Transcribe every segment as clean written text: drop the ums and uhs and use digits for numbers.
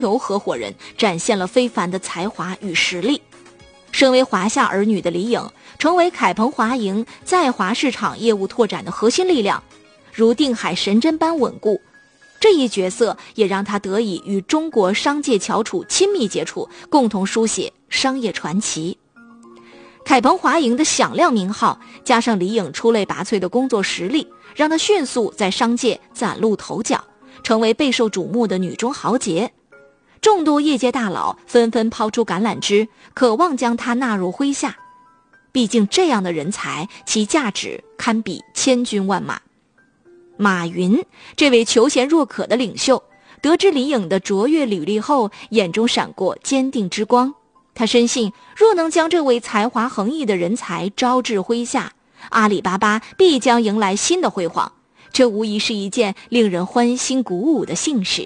由合伙人展现了非凡的才华与实力。身为华夏儿女的李颖，成为凯鹏华盈在华市场业务拓展的核心力量，如定海神针般稳固。这一角色也让他得以与中国商界翘楚亲密接触，共同书写商业传奇。凯鹏华盈的响亮名号，加上李颖出类拔萃的工作实力，让她迅速在商界崭露头角，成为备受瞩目的女中豪杰。众多业界大佬纷纷抛出橄榄枝，渴望将她纳入麾下。毕竟这样的人才，其价值堪比千军万马。马云这位求贤若渴的领袖，得知李颖的卓越履历后，眼中闪过坚定之光。他深信，若能将这位才华横溢的人才招至麾下，阿里巴巴必将迎来新的辉煌。这无疑是一件令人欢欣鼓舞的幸事。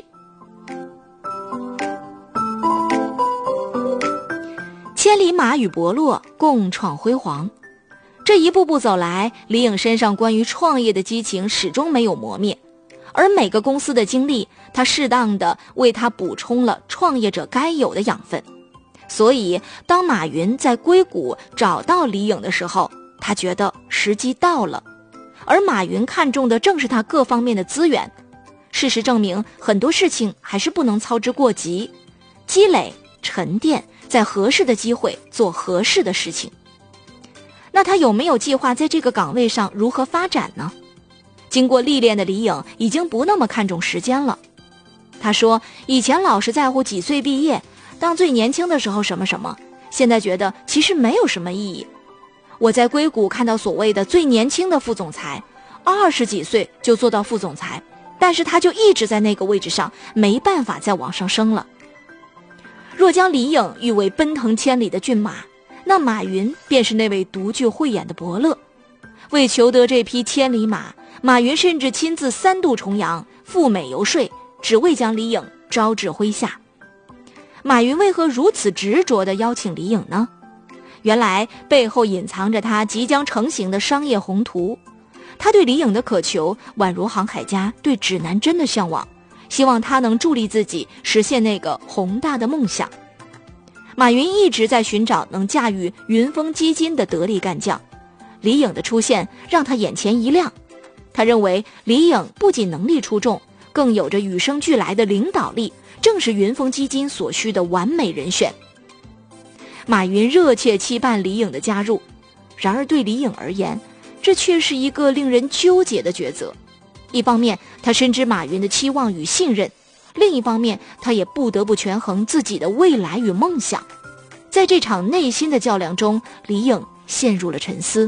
千里马与伯乐共创辉煌。这一步步走来，李颖身上关于创业的激情始终没有磨灭，而每个公司的经历，他适当的为他补充了创业者该有的养分。所以当马云在硅谷找到李颖的时候，他觉得时机到了，而马云看重的正是他各方面的资源。事实证明，很多事情还是不能操之过急，积累沉淀，在合适的机会做合适的事情。那他有没有计划在这个岗位上如何发展呢？经过历练的李颖已经不那么看重时间了。他说，以前老是在乎几岁毕业，当最年轻的时候什么什么，现在觉得其实没有什么意义。我在硅谷看到所谓的最年轻的副总裁，20几岁就做到副总裁，但是他就一直在那个位置上，没办法再往上升了。若将李颖誉为奔腾千里的骏马，那马云便是那位独具慧眼的伯乐。为求得这匹千里马，马云甚至亲自3度重洋，赴美游说，只为将李颖招至麾下。马云为何如此执着地邀请李颖呢？原来背后隐藏着他即将成型的商业宏图。他对李颖的渴求，宛如航海家对指南针的向往，希望他能助力自己实现那个宏大的梦想。马云一直在寻找能驾驭云峰基金的得力干将，李颖的出现让他眼前一亮。他认为李颖不仅能力出众，更有着与生俱来的领导力，正是云峰基金所需的完美人选。马云热切期盼李颖的加入，然而对李颖而言，这却是一个令人纠结的抉择。一方面，他深知马云的期望与信任，另一方面，他也不得不权衡自己的未来与梦想。在这场内心的较量中，李颖陷入了沉思。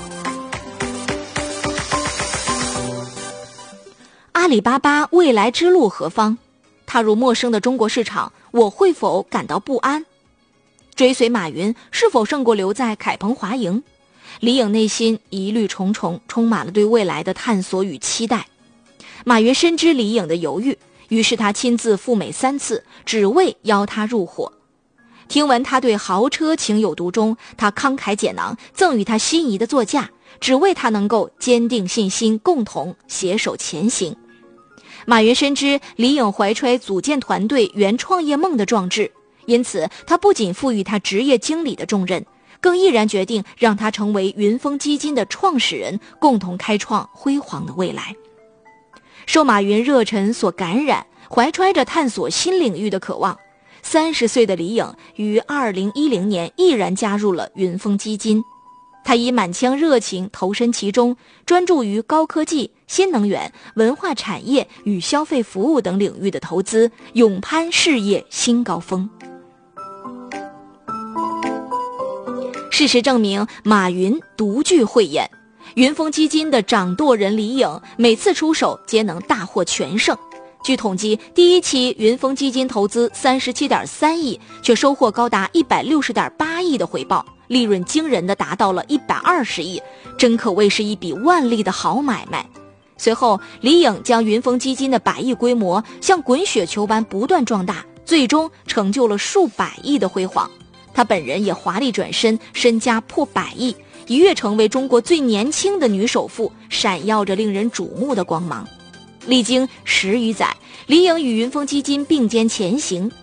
阿里巴巴未来之路何方？踏入陌生的中国市场，我会否感到不安？追随马云是否胜过留在凯鹏华盈？李颖内心疑虑重重，充满了对未来的探索与期待。马云深知李颖的犹豫，于是他亲自赴美3次，只为邀他入伙。听闻他对豪车情有独钟，他慷慨解囊，赠予他心仪的座驾，只为他能够坚定信心，共同携手前行。马云深知李颖怀揣组建团队圆创业梦的壮志，因此他不仅赋予他职业经理的重任，更毅然决定让他成为云峰基金的创始人，共同开创辉煌的未来。受马云热忱所感染，怀揣着探索新领域的渴望，30岁的李颖于2010年毅然加入了云峰基金。他以满腔热情投身其中，专注于高科技、新能源、文化产业与消费服务等领域的投资，勇攀事业新高峰。事实证明，马云独具慧眼，云峰基金的掌舵人李颖每次出手皆能大获全胜。据统计，第一期云峰基金投资37.3亿，却收获高达160.8亿的回报，利润惊人的达到了120亿，真可谓是一笔万利的好买卖。随后，李颖将云峰基金的100亿规模像滚雪球般不断壮大，最终成就了数百亿的辉煌。他本人也华丽转身，身家破100亿，一跃成为中国最年轻的女首富，闪耀着令人瞩目的光芒。 历经10余载，李颖与云峰基金并肩前行，